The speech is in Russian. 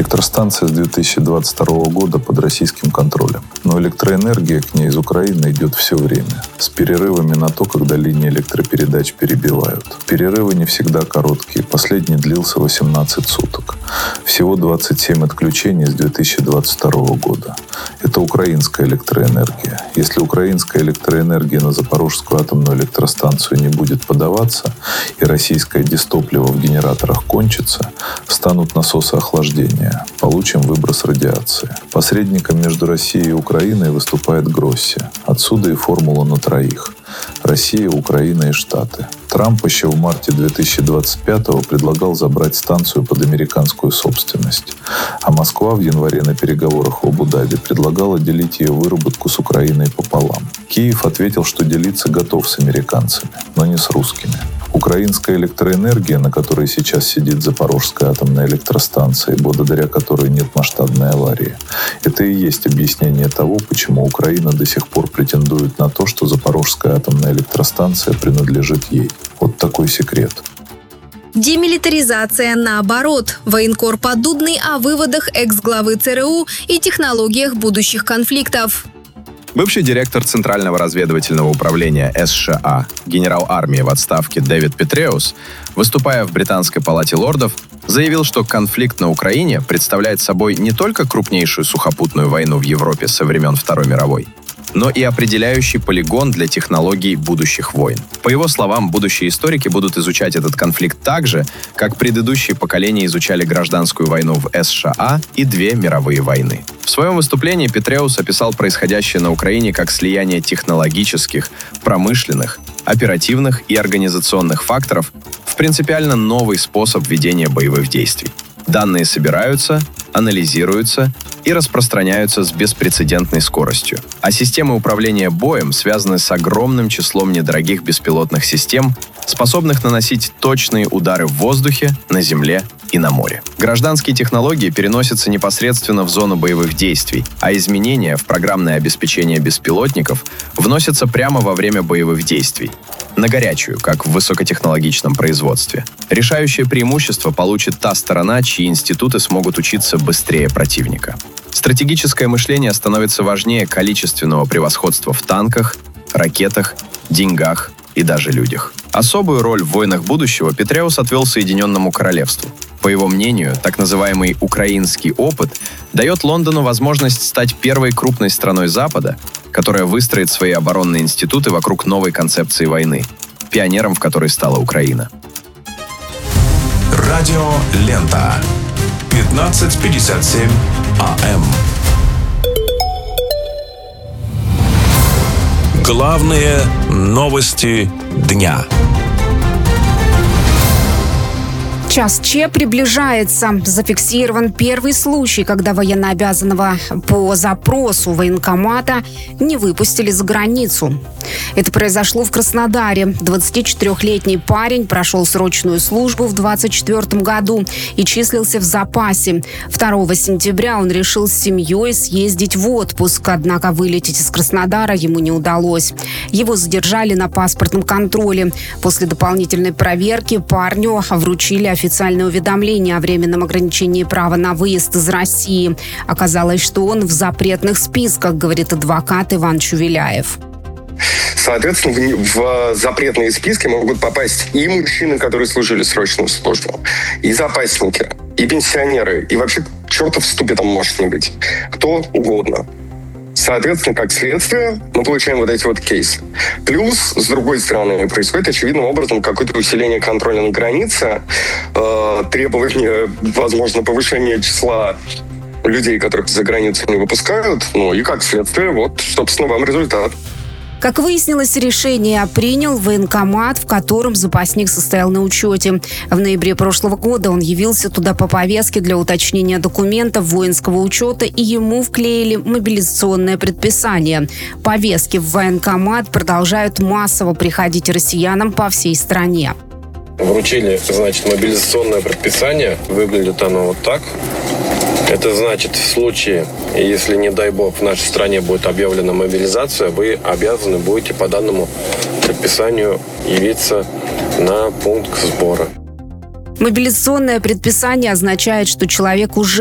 Электростанция с 2022 года под российским контролем. Но электроэнергия к ней из Украины идет все время, с перерывами на то, когда линии электропередач перебивают. Перерывы не всегда короткие, последний длился 18 суток. Всего 27 отключений с 2022 года. Это украинская электроэнергия. Если украинская электроэнергия на Запорожскую атомную электростанцию не будет подаваться и российское дистопливо в генераторах кончится, станут насосы охлаждения. Получим выброс радиации. Посредником между Россией и Украиной выступает Гросси. Отсюда и формула на троих. Россия, Украина и Штаты. Трамп еще в марте 2025-го предлагал забрать станцию под американскую собственность. А Москва в январе на переговорах в Абу-Даби предлагала делить ее выработку с Украиной пополам. Киев ответил, что делиться готов с американцами, но не с русскими. Украинская электроэнергия, на которой сейчас сидит Запорожская атомная электростанция, благодаря которой нет масштабной аварии, это и есть объяснение того, почему Украина до сих пор претендует на то, что Запорожская атомная электростанция принадлежит ей. Вот такой секрет. Демилитаризация наоборот. Военкор Поддубный о выводах экс-главы ЦРУ и технологиях будущих конфликтов. Бывший директор Центрального разведывательного управления США, генерал армии в отставке Дэвид Петреус, выступая в Британской палате лордов, заявил, что конфликт на Украине представляет собой не только крупнейшую сухопутную войну в Европе со времен Второй мировой, но и определяющий полигон для технологий будущих войн. По его словам, будущие историки будут изучать этот конфликт так же, как предыдущие поколения изучали гражданскую войну в США и две мировые войны. В своем выступлении Петреус описал происходящее на Украине как слияние технологических, промышленных, оперативных и организационных факторов в принципиально новый способ ведения боевых действий. Данные собираются, анализируются и распространяются с беспрецедентной скоростью. А системы управления боем связаны с огромным числом недорогих беспилотных систем, способных наносить точные удары в воздухе, на земле и на море. Гражданские технологии переносятся непосредственно в зону боевых действий, а изменения в программное обеспечение беспилотников вносятся прямо во время боевых действий, на горячую, как в высокотехнологичном производстве. Решающее преимущество получит та сторона, чьи институты смогут учиться быстрее противника. Стратегическое мышление становится важнее количественного превосходства в танках, ракетах, деньгах и даже людях. Особую роль в войнах будущего Петреус отвел Соединенному Королевству. По его мнению, так называемый украинский опыт дает Лондону возможность стать первой крупной страной Запада, которая выстроит свои оборонные институты вокруг новой концепции войны, пионером в которой стала Украина. Радио Лента. 15:57 АМ. Главные новости дня. Час Ч приближается. Зафиксирован первый случай, когда военнообязанного по запросу военкомата не выпустили за границу. Это произошло в Краснодаре. 24-летний парень прошел срочную службу в 2024 году и числился в запасе. 2 сентября он решил с семьей съездить в отпуск, однако вылететь из Краснодара ему не удалось. Его задержали на паспортном контроле. После дополнительной проверки парню вручили официальное уведомление о временном ограничении права на выезд из России. Оказалось, что он в запретных списках, говорит адвокат Иван Чувеляев. Соответственно, в запретные списки могут попасть и мужчины, которые служили срочную службу, и запасники, и пенсионеры, и вообще чертов в ступе там может не быть. Кто угодно. Соответственно, как следствие, мы получаем вот эти вот кейсы. Плюс, с другой стороны, происходит очевидным образом какое-то усиление контроля на границе, требование, возможно, повышения числа людей, которых за границу не выпускают. Ну и как следствие, вот, собственно, вам результат. Как выяснилось, решение принял военкомат, в котором запасник состоял на учете. В ноябре прошлого года он явился туда по повестке для уточнения документов воинского учета, и ему вклеили мобилизационное предписание. Повестки в военкомат продолжают массово приходить россиянам по всей стране. Вручили, значит, мобилизационное предписание. Выглядит оно вот так. Это значит, в случае, если, не дай бог, в нашей стране будет объявлена мобилизация, вы обязаны будете по данному предписанию явиться на пункт сбора. Мобилизационное предписание означает, что человек уже